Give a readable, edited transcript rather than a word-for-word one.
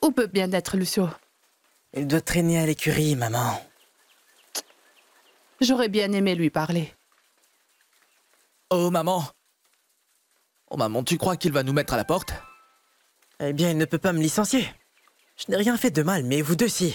Où peut bien être Lucio? Il doit traîner à l'écurie, maman. J'aurais bien aimé lui parler. Oh, maman! Oh, maman, tu crois qu'il va nous mettre à la porte? Eh bien, il ne peut pas me licencier. Je n'ai rien fait de mal, mais vous deux si.